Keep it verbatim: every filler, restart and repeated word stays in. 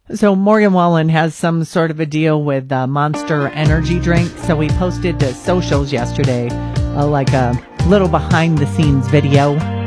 So Morgan Wallen has some sort of a deal with uh, Monster Energy Drink. So we posted to socials yesterday, uh, like a little behind the scenes video